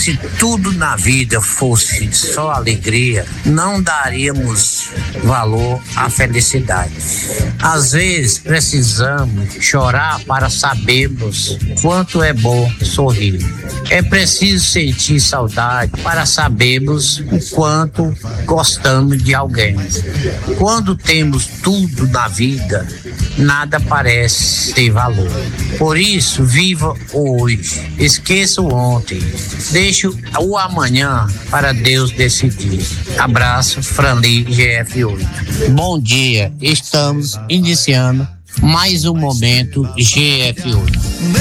Se tudo na vida fosse só alegria, não daríamos valor à felicidade. Às vezes precisamos chorar para sabermos quanto é bom sorrir. É preciso sentir saudade para sabermos o quanto gostamos de alguém. Quando temos tudo na vida, nada parece ter valor. Por isso, viva hoje, esqueça o ontem, deixe o amanhã para Deus decidir. Abraço, Franli, GF8. Bom dia, estamos iniciando mais um momento GF8.